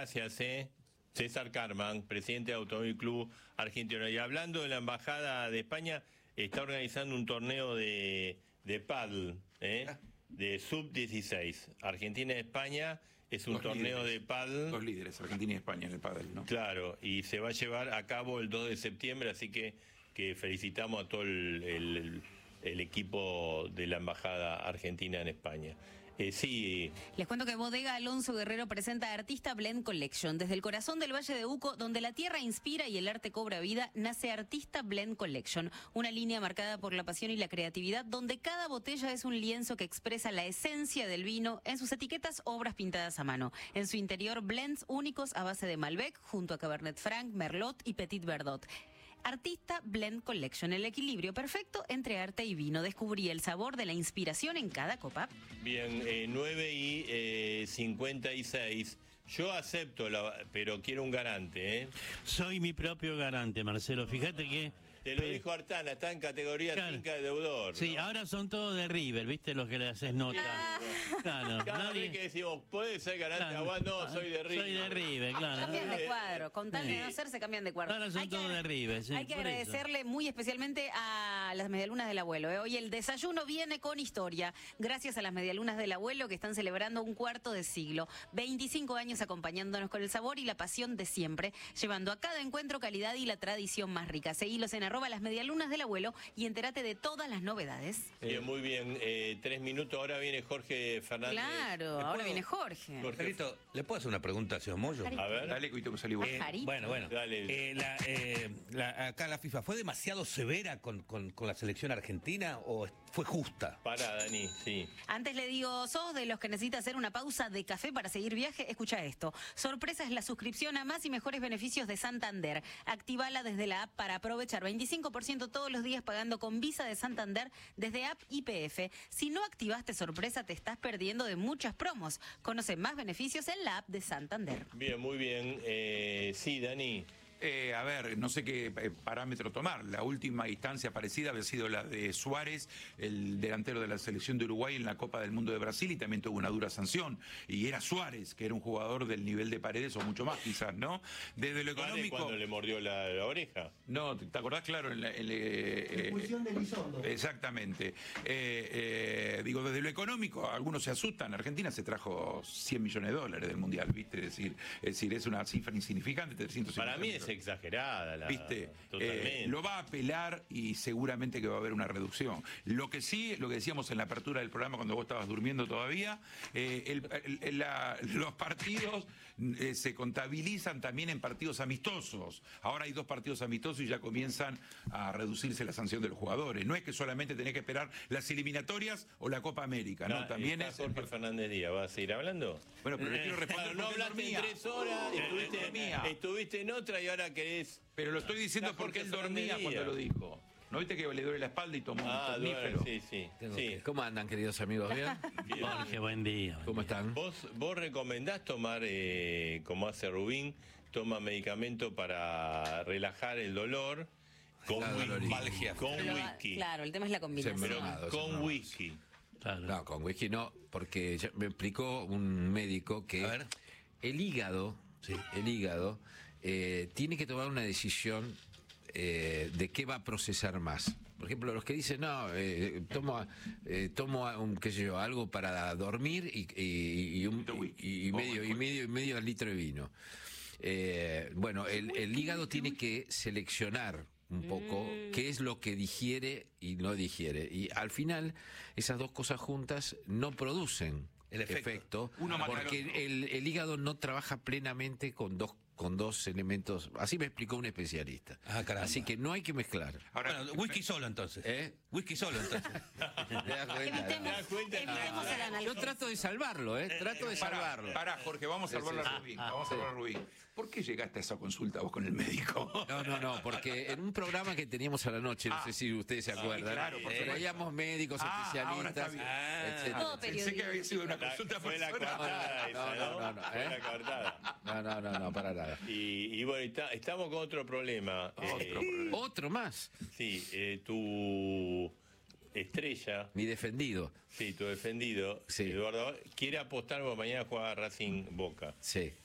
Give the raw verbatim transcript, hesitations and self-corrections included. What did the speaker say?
gracias, eh. César Carman, presidente de Automóvil Club Argentino. Y hablando de la Embajada de España, está organizando un torneo de, de pádel, ¿eh? de sub dieciséis. Argentina y España es un Los torneo líderes, de pádel. Los líderes, Argentina y España en el pádel, ¿no? Claro, y se va a llevar a cabo el dos de septiembre, así que, que felicitamos a todo el, el, el equipo de la Embajada Argentina en España. Eh, sí. Les cuento que Bodega Alonso Guerrero presenta Artista Blend Collection. Desde el corazón del Valle de Uco, donde la tierra inspira y el arte cobra vida, nace Artista Blend Collection. Una línea marcada por la pasión y la creatividad, donde cada botella es un lienzo que expresa la esencia del vino. En sus etiquetas, obras pintadas a mano. En su interior, blends únicos a base de Malbec, junto a Cabernet Franc, Merlot y Petit Verdot. Artista Blend Collection, el equilibrio perfecto entre arte y vino. Descubrí el sabor de la inspiración en cada copa. Bien, eh, nueve y eh, cincuenta y seis. Yo acepto, la, pero quiero un garante, ¿eh? Soy mi propio garante, Marcelo. Fíjate que... Te lo dijo Artana, está en categoría Claro. cinco de deudor. Sí, ¿no? ahora son todos de River, ¿viste? Los que le haces nota. Ah. Claro, Cada nadie- vez que decimos, ¿puede ser garante? Claro. Aguas? No, soy de River. Soy de River, claro. Cambian de cuadro, con tal de Sí. no ser, se cambian de cuadro. Ahora son Hay que todos agra- de River, sí, Hay que por eso. agradecerle muy especialmente a las medialunas del abuelo. ¿eh? Hoy el desayuno viene con historia, gracias a las medialunas del abuelo que están celebrando un cuarto de siglo. veinticinco años acompañándonos con el sabor y la pasión de siempre, llevando a cada encuentro calidad y la tradición más rica. Seguilos en arroba las medialunas del abuelo y entérate de todas las novedades. Bien, muy bien. Eh, tres minutos, ahora viene Jorge Fernández. Claro, ahora puedo? viene Jorge. Jorge. Marcelito, ¿le puedo hacer una pregunta, señor Moyo? A ver. Dale, Cuito, que salí vos. Eh, Pajarito. bueno, bueno. Dale. Eh, la, eh, la- acá la FIFA, ¿fue demasiado severa con, con- con la selección argentina o fue justa? Pará, Dani, sí. Antes le digo, sos de los que necesita hacer una pausa de café para seguir viaje, escucha esto. Sorpresa es la suscripción a más y mejores beneficios de Santander. Activala desde la app para aprovechar veinticinco por ciento todos los días pagando con Visa de Santander desde app Y P F. Si no activaste Sorpresa, te estás perdiendo de muchas promos. Conoce más beneficios en la app de Santander. Bien, muy bien. Eh, sí, Dani. Eh, a ver, no sé qué eh, parámetro tomar. La última instancia parecida había sido la de Suárez, el delantero de la selección de Uruguay en la Copa del Mundo de Brasil, y también tuvo una dura sanción. Y era Suárez, que era un jugador del nivel de Paredes o mucho más, quizás, ¿no? Desde lo Suárez económico... cuando le mordió la, la oreja. No, ¿te acordás? Claro, en la, en, eh, Expulsión de Elizondo. Exactamente. Eh, eh, digo, desde lo económico, algunos se asustan. Argentina se trajo cien millones de dólares del Mundial, ¿viste? Es decir, es, decir, es una cifra insignificante, trescientos cincuenta Para mí es millones. exagerada la. ¿Viste? Totalmente. Eh, lo va a apelar y seguramente que va a haber una reducción. Lo que sí, lo que decíamos en la apertura del programa cuando vos estabas durmiendo todavía, eh, el- el- la- los partidos eh, se contabilizan también en partidos amistosos. Ahora hay dos partidos amistosos y ya comienzan a reducirse la sanción de los jugadores. No es que solamente tenés que esperar las eliminatorias o la Copa América, ¿no? Ah, También está es... Jorge Fernández Díaz, ¿vas a seguir hablando? Bueno, pero le quiero responder Claro, no porque él hablaste en dormía. tres horas, estuviste, dormía. estuviste en otra y ahora querés. Pero lo estoy diciendo Está porque Jorge él dormía Fernández cuando Díaz. lo dijo. ¿No viste que le duele la espalda y tomó Ah, un duele, somnífero? sí, sí. Tengo sí. que- ¿Cómo andan, queridos amigos? ¿Bien? Bien. Jorge, buen día. ¿Cómo están? ¿Vos, vos recomendás tomar, eh, como hace Rubín, toma medicamento para relajar el dolor con, La whisky, dolorigia. con Pero, whisky? claro, el tema es la combinación. Pero Sembrado, con sembrado. whisky. Claro. No, con whisky no, porque ya me explicó un médico que A ver. el hígado, el hígado eh, tiene que tomar una decisión eh, de qué va a procesar más. Por ejemplo, los que dicen, no, eh, tomo, eh, tomo un, qué sé yo, algo para dormir y, y, y un, y, y medio, y medio y medio litro de vino. Eh, bueno, el, el hígado tiene que seleccionar un poco qué es lo que digiere y no digiere. Y al final, esas dos cosas juntas no producen El efecto. Uno mata al porque otro. el, el hígado no trabaja plenamente con dos con dos elementos. Así me explicó un especialista. Ah, caramba. Así que no hay que mezclar. Ahora, Bueno, whisky solo entonces. ¿Eh? Whisky solo entonces. ¿Te das cuenta? Evitemos, ¿Te das cuenta? evitemos el Yo analgésico. trato de salvarlo, ¿eh? Trato de Pará, salvarlo. pará, Jorge, vamos a Sí, salvar sí. a Rubín. Vamos a salvar a Rubín. ¿Por qué llegaste a esa consulta vos con el médico? No, no, no, porque en un programa que teníamos a la noche, no Ah. sé si ustedes se acuerdan, claro, por eh, supuesto. traíamos médicos, Ah, ahora está especialistas, bien. etcétera. Todo Pensé que había sido una consulta Fue la personal. cortada esa, No, no, ¿no? no, no, Fue ¿eh? la cortada. No, no, no, no, para nada. Y, y bueno, está- estamos con otro problema. Otro Eh, problema. Otro más, sí, eh, tu estrella, mi defendido. sí, tu defendido, Sí. Eduardo, quiere apostar porque mañana juega Racing Boca. Sí.